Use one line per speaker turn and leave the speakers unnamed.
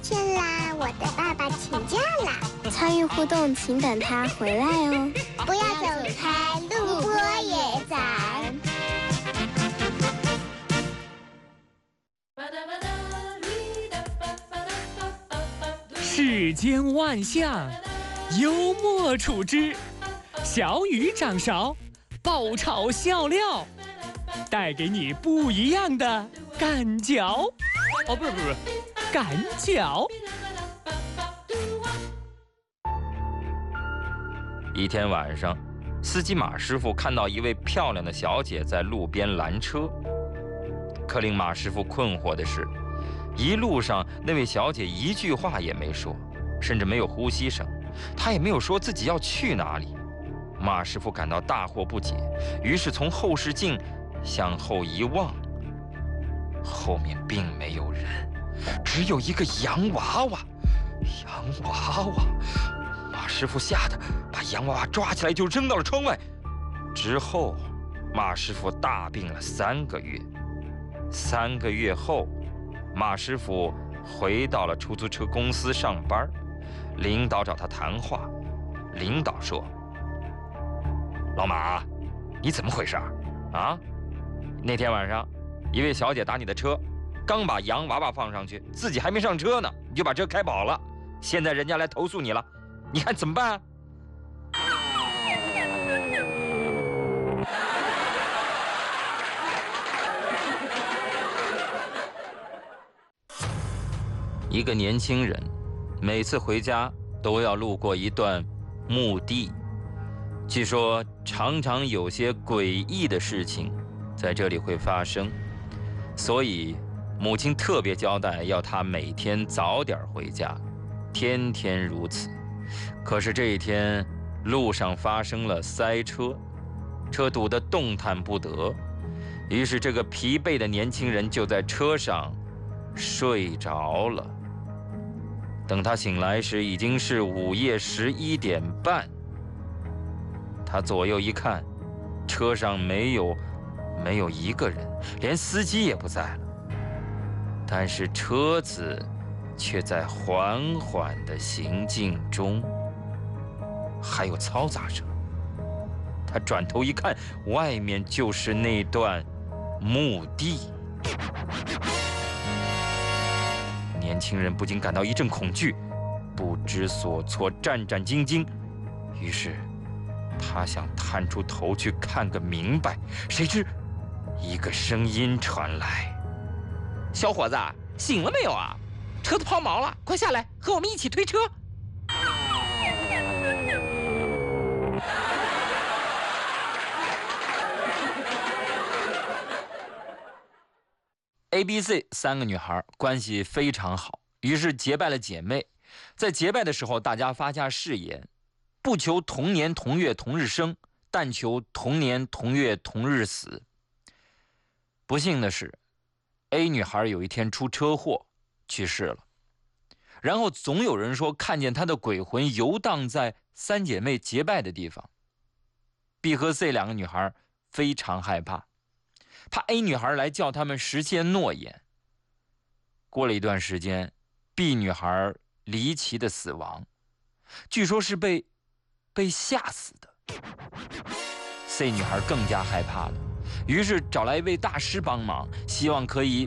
天啦，我的爸爸请假啦。
参与互动，请等他回来哦。
不要走开，录播也赞。
世间万象，幽默处之。小雨掌勺，爆炒笑料，带给你不一样的感觉。哦，不是，感觉。
一天晚上，司机马师傅看到一位漂亮的小姐在路边拦车。可令马师傅困惑的是，一路上那位小姐一句话也没说，甚至没有呼吸声，她也没有说自己要去哪里。马师傅感到大惑不解，于是从后视镜向后一望，后面并没有人，只有一个洋娃娃。洋娃娃！马师傅吓得把洋娃娃抓起来就扔到了窗外。之后，马师傅大病了3个月。3个月后，马师傅回到了出租车公司上班。领导找他谈话，领导说：“老马，你怎么回事啊？那天晚上，一位小姐打你的车，刚把洋娃娃放上去，自己还没上车呢，你就把车开跑了。现在人家来投诉你了，你看怎么办啊？”一个年轻人每次回家都要路过一段墓地，据说常常有些诡异的事情在这里会发生，所以母亲特别交代要他每天早点回家，天天如此。可是这一天路上发生了塞车，车堵得动弹不得，于是这个疲惫的年轻人就在车上睡着了。等他醒来时，已经是午夜11点半。他左右一看，车上没有一个人，连司机也不在了。但是车子却在缓缓地行进中，还有嘈杂声。他转头一看，外面就是那段墓地。年轻人不禁感到一阵恐惧，不知所措，战战兢兢。于是他想探出头去看个明白，谁知一个声音传来：“小伙子，醒了没有啊？车都抛锚了，快下来，和我们一起推车。” A、B、C 3个女孩关系非常好，于是结拜了姐妹。在结拜的时候，大家发下誓言：不求同年同月同日生，但求同年同月同日死。不幸的是 ，A 女孩有一天出车祸去世了，然后总有人说看见她的鬼魂游荡在3姐妹结拜的地方。B 和 C 2个女孩非常害怕，怕 A 女孩来叫他们实现诺言。过了一段时间 ，B 女孩离奇的死亡，据说是被吓死的。C 女孩更加害怕了，于是找来一位大师帮忙，希望可以